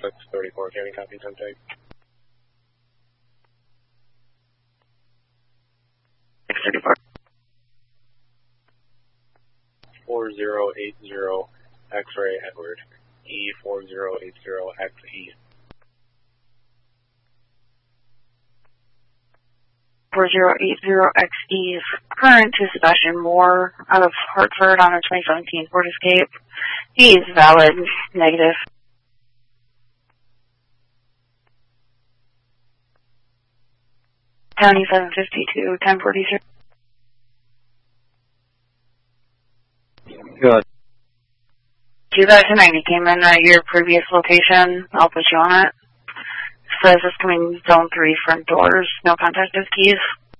634, County copy, 10 take. 634. 4080 X-ray Edward. E4080XE. 4080XE. Current to Sebastian Moore out of Hartford on a 2017 Ford Escape. He is valid, negative. County 752, 1043. Good. 2090 came in at your previous location. I'll put you on it. Says it's coming zone 3 front doors. No contact with keys.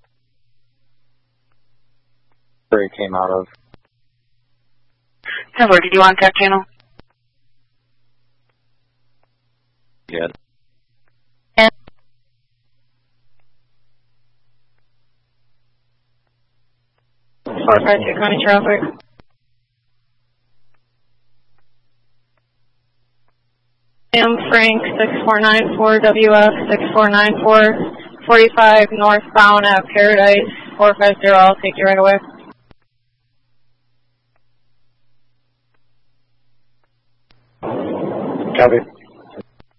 Where it came out of. Silver, did you want tech channel? Good. And 452 County traffic. Sam Frank 6494 WF 6494 45 northbound at Paradise 450. I'll take you right away. Copy.